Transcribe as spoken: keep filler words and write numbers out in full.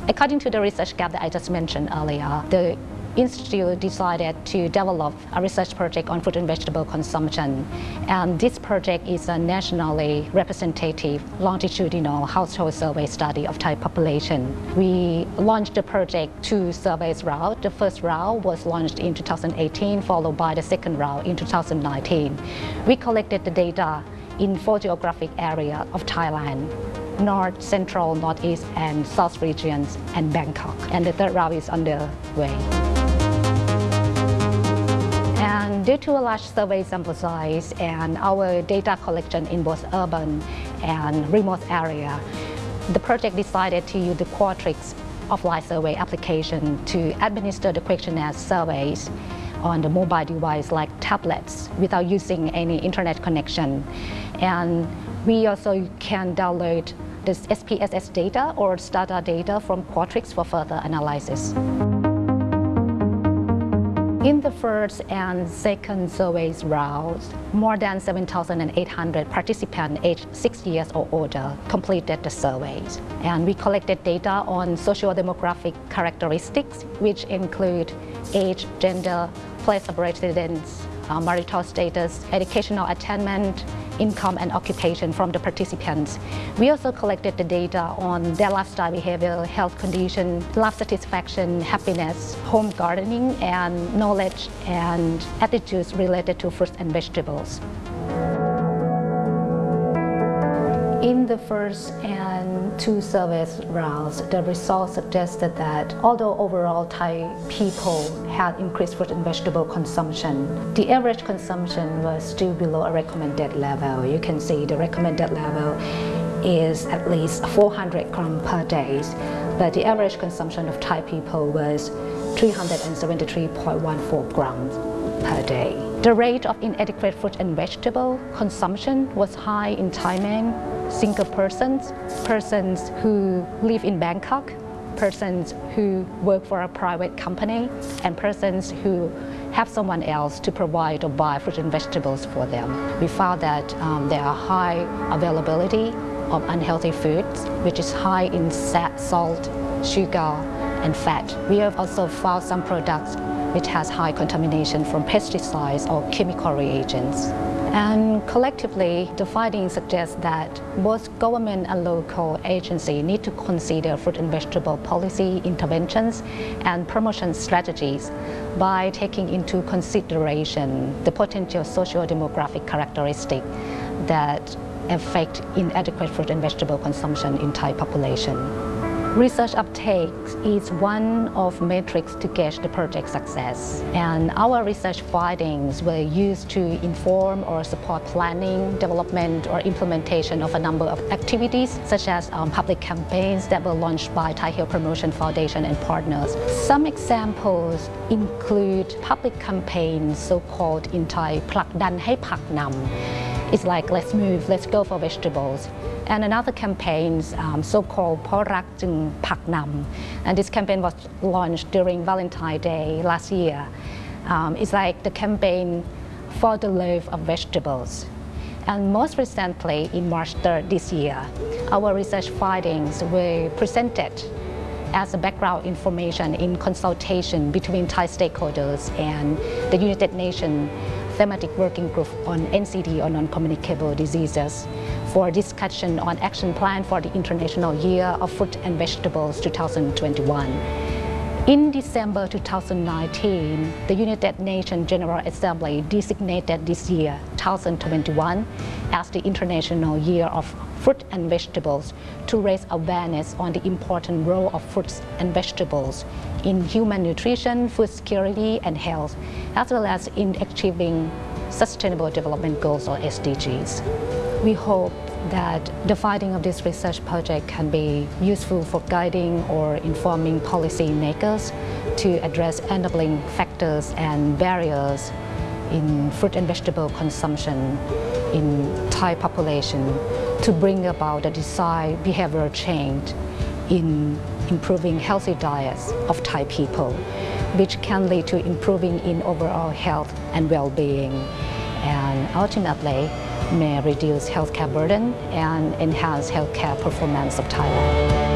According to the research gap that I just mentioned earlier, the Institute decided to develop a research project on fruit and vegetable consumption. And this project is a nationally representative longitudinal household survey study of Thai population. We launched the project two surveys round. The first round was launched in two thousand eighteen, followed by the second round in two thousand nineteen. We collected the data in four geographic areas of Thailand: North, Central, Northeast, and South regions, and Bangkok. And the third round is underway. And due to a large survey sample size and our data collection in both urban and remote area, the project decided to use the Qualtrics offline survey application to administer the questionnaire surveys on the mobile device like tablets without using any internet connection. And we also can download this S P S S data or Stata data from Qualtrics for further analysis. In the first and second surveys rounds, more than seven thousand eight hundred participants aged six years or older completed the surveys. And we collected data on socio-demographic characteristics, which include age, gender, place of residence, uh, marital status, educational attainment, income and occupation from the participants. We also collected the data on their lifestyle behavior, health condition, life satisfaction, happiness, home gardening, and knowledge and attitudes related to fruits and vegetables. In the first and two surveys rounds, the results suggested that although overall Thai people had increased fruit and vegetable consumption, the average consumption was still below a recommended level. You can see the recommended level is at least four hundred grams per day, but the average consumption of Thai people was three hundred seventy-three point one four grams per day. The rate of inadequate fruit and vegetable consumption was high in Thai men, single persons, persons who live in Bangkok, persons who work for a private company, and persons who have someone else to provide or buy fruit and vegetables for them. We found that um, there are high availability of unhealthy foods, which is high in salt, sugar, and fat. We have also found some products which has high contamination from pesticides or chemical reagents. And collectively, the findings suggest that both government and local agencies need to consider fruit and vegetable policy interventions and promotion strategies by taking into consideration the potential socio-demographic characteristics that affect inadequate fruit and vegetable consumption in Thai population. Research uptake is one of metrics to gauge the project's success, and our research findings were used to inform or support planning, development, or implementation of a number of activities, such as um, public campaigns that were launched by Thai Health Promotion Foundation and partners. Some examples include public campaigns, so-called in Thai, Plak Dan Hai Pak Nam. It's like, let's move, let's go for vegetables. And another campaign, um, so-called Paw Rak Jung Pak Nam. And this campaign was launched during Valentine's Day last year. Um, it's like the campaign for the love of vegetables. And most recently, in March third this year, our research findings were presented as a background information in consultation between Thai stakeholders and the United Nations Thematic Working Group on N C D, or non-communicable diseases, for discussion on action plan for the International Year of Fruit and Vegetables two thousand twenty-one. In December two thousand nineteen, the United Nations General Assembly designated this year, two thousand twenty-one, as the International Year of Fruit and Vegetables to raise awareness on the important role of fruits and vegetables in human nutrition, food security, and health, as well as in achieving Sustainable Development Goals, or S D Gs. We hope that the finding of this research project can be useful for guiding or informing policymakers to address enabling factors and barriers in fruit and vegetable consumption in Thai population, to bring about the desired behavioral change in improving healthy diets of Thai people, which can lead to improving in overall health and well-being, and ultimately may reduce healthcare burden and enhance healthcare performance of Thailand.